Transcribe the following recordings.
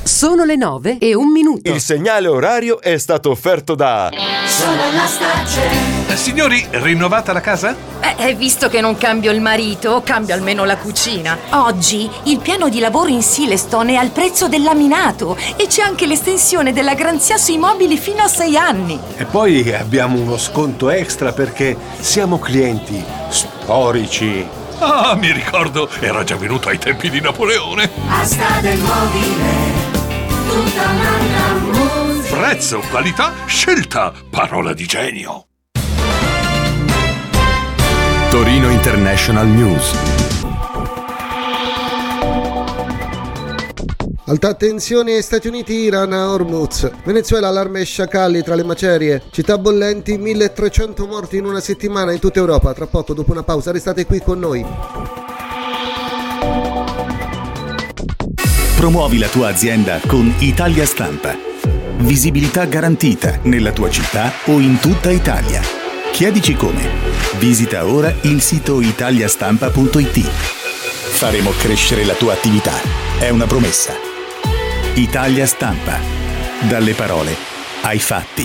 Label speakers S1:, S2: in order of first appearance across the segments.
S1: Sono le 9:01.
S2: Il segnale orario è stato offerto da
S3: Sonolastarce.
S4: Signori, rinnovata la casa?
S3: Visto che non cambio il marito, cambio almeno la cucina. Oggi il piano di lavoro in Silestone è al prezzo del laminato e c'è anche l'estensione della garanzia sui mobili fino a 6 anni.
S5: E poi abbiamo uno sconto extra perché siamo clienti storici.
S4: Ah, mi ricordo, era già venuto ai tempi di Napoleone.
S6: Asta del mobile, tutta un'altra musica.
S4: Prezzo, qualità, scelta, parola di genio.
S7: Torino International News.
S8: Alta tensione Stati Uniti-Iran a Hormuz. Venezuela allarme sciacalli tra le macerie. Città bollenti, 1300 morti in una settimana in tutta Europa. Tra poco, dopo una pausa, restate qui con noi.
S7: Promuovi la tua azienda con Italia Stampa. Visibilità garantita nella tua città o in tutta Italia. Chiedici come. Visita ora il sito italiastampa.it. Faremo crescere la tua attività. È una promessa. Italia Stampa. Dalle parole ai fatti.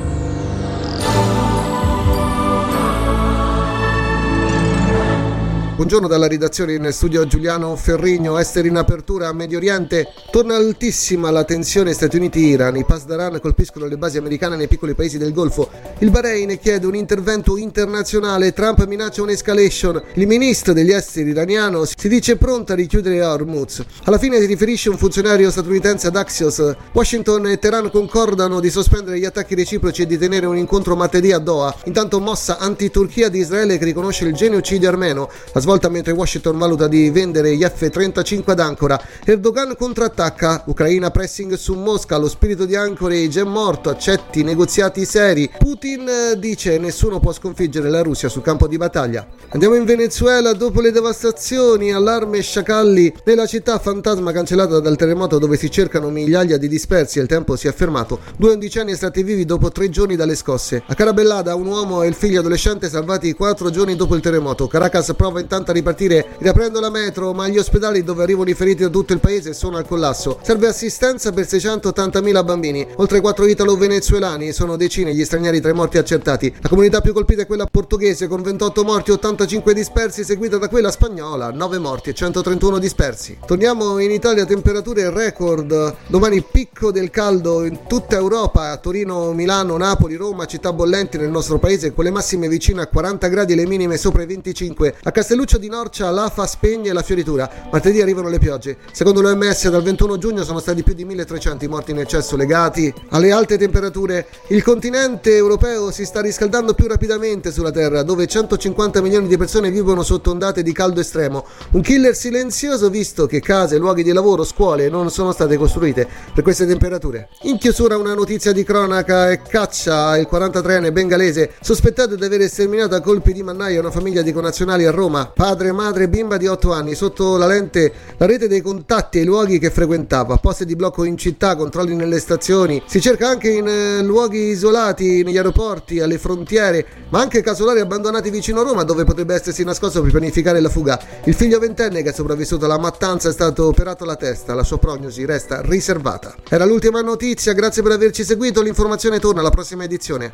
S8: Buongiorno dalla redazione, in studio Giuliano Ferrigno. Esteri in apertura a Medio Oriente. Torna altissima la tensione Stati Uniti-Iran. I Pasdaran colpiscono le basi americane nei piccoli paesi del Golfo. Il Bahrain chiede un intervento internazionale. Trump minaccia un'escalation. Il ministro degli esteri iraniano si dice pronta a richiudere Hormuz. Alla fine si riferisce un funzionario statunitense ad Axios. Washington e Teheran concordano di sospendere gli attacchi reciproci e di tenere un incontro martedì a Doha. Intanto mossa anti-Turchia di Israele che riconosce il genocidio armeno. La svolta mentre Washington valuta di vendere gli F-35 ad Ancora. Erdogan contrattacca. Ucraina pressing su Mosca. Lo spirito di Anchorage è morto. Accetti negoziati seri. Putin dice nessuno può sconfiggere la Russia sul campo di battaglia. Andiamo in Venezuela. Dopo le devastazioni, allarme sciacalli nella città fantasma cancellata dal terremoto dove si cercano migliaia di dispersi e il tempo si è fermato. 2 undicenni estratti vivi dopo 3 giorni dalle scosse. A Carabellada un uomo e il figlio adolescente salvati 4 giorni dopo il terremoto. Caracas prova intanto a ripartire riaprendo la metro, ma gli ospedali dove arrivano i feriti da tutto il paese sono al collasso. Serve assistenza per 680.000 bambini. Oltre 4 italo-venezuelani, sono decine gli stranieri tra i morti accertati. La comunità più colpita è quella portoghese con 28 morti e 85 dispersi, seguita da quella spagnola, 9 morti e 131 dispersi. Torniamo in Italia, temperature record. Domani picco del caldo in tutta Europa, a Torino, Milano, Napoli, Roma, città bollenti nel nostro paese con le massime vicine a 40 gradi e le minime sopra i 25. A Castelluccio di Norcia l'AFA spegne la fioritura. Martedì arrivano le piogge. Secondo l'OMS dal 21 giugno sono stati più di 1300 i morti in eccesso legati alle alte temperature. Il continente europeo si sta riscaldando più rapidamente sulla Terra, dove 150 milioni di persone vivono sotto ondate di caldo estremo. Un killer silenzioso visto che case, luoghi di lavoro, scuole non sono state costruite per queste temperature. In chiusura una notizia di cronaca e caccia il 43enne bengalese sospettato di aver sterminato a colpi di mannaia una famiglia di connazionali a Roma. Padre, madre, bimba di 8 anni, sotto la lente la rete dei contatti e i luoghi che frequentava, posti di blocco in città, controlli nelle stazioni, si cerca anche in luoghi isolati, negli aeroporti, alle frontiere, ma anche casolari abbandonati vicino a Roma dove potrebbe essersi nascosto per pianificare la fuga. Il figlio ventenne che è sopravvissuto alla mattanza è stato operato alla testa, la sua prognosi resta riservata. Era l'ultima notizia, grazie per averci seguito, l'informazione torna alla prossima edizione.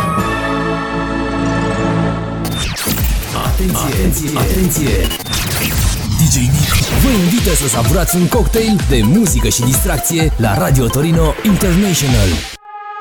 S9: Atenție! DJ Nick vă invită să savurați un cocktail de muzică și distracție la Radio Torino International.